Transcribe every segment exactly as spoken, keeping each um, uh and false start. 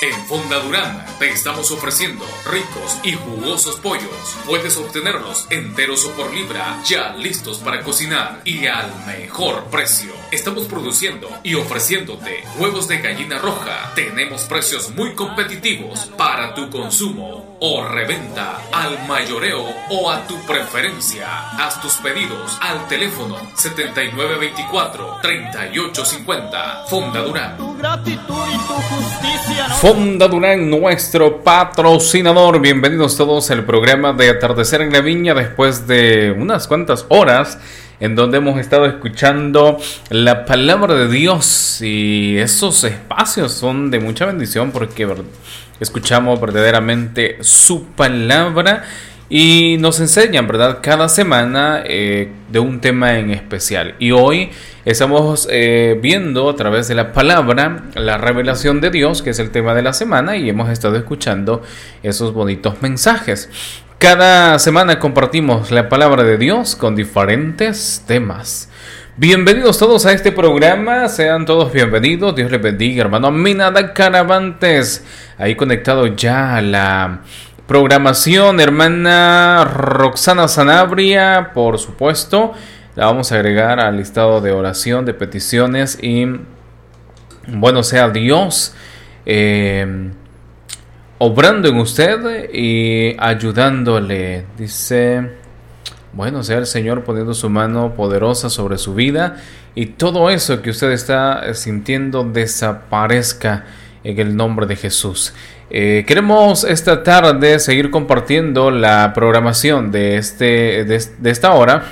En Fonda Durán te estamos ofreciendo ricos y jugosos pollos. Puedes obtenerlos enteros o por libra, ya listos para cocinar y al mejor precio. Estamos produciendo y ofreciéndote huevos de gallina roja. Tenemos precios muy competitivos para tu consumo o reventa al mayoreo o a tu preferencia. Haz tus pedidos al teléfono setenta y nueve veinticuatro, treinta y ocho cincuenta. Fonda Durán. Tu gratitud y tu justicia, ¿no? Fonda Durán, nuestro patrocinador. Bienvenidos todos al programa de Atardecer en la Viña, después de unas cuantas horas en donde hemos estado escuchando la palabra de Dios, y esos espacios son de mucha bendición porque escuchamos verdaderamente su palabra y nos enseñan, ¿verdad?, cada semana eh, de un tema en especial. Y hoy estamos eh, viendo a través de la palabra la revelación de Dios, que es el tema de la semana, y hemos estado escuchando esos bonitos mensajes. Cada semana compartimos la palabra de Dios con diferentes temas. Bienvenidos todos a este programa, sean todos bienvenidos, Dios les bendiga, hermano Aminadab Caravantes, ahí conectado ya a la programación, hermana Roxana Sanabria, por supuesto, la vamos a agregar al listado de oración, de peticiones, y bueno, sea Dios eh, obrando en usted y ayudándole. Dice, bueno, sea el Señor poniendo su mano poderosa sobre su vida y todo eso que usted está sintiendo desaparezca en el nombre de Jesús. Eh, queremos esta tarde seguir compartiendo la programación de, este, de, de esta hora.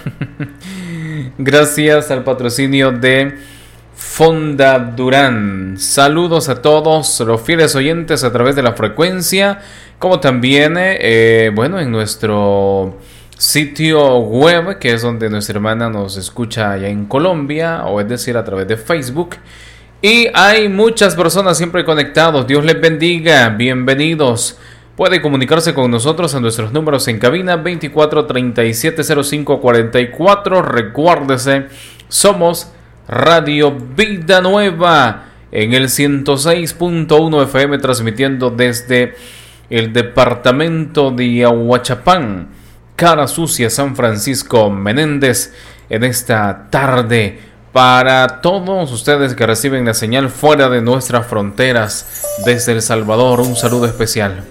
Gracias al patrocinio de Fonda Durán. Saludos a todos los fieles oyentes a través de la frecuencia, como también, eh, bueno, en nuestro sitio web, que es donde nuestra hermana nos escucha allá en Colombia, o es decir, a través de Facebook. Y hay muchas personas siempre conectados. Dios les bendiga. Bienvenidos. Puede comunicarse con nosotros a nuestros números en cabina veinticuatro treinta y siete cero cinco cuarenta y cuatro. Recuérdese, somos Radio Vida Nueva en el ciento seis punto uno F M, transmitiendo desde el departamento de Ahuachapán, Cara Sucia, San Francisco Menéndez, en esta tarde. Para todos ustedes que reciben la señal fuera de nuestras fronteras, desde El Salvador, un saludo especial.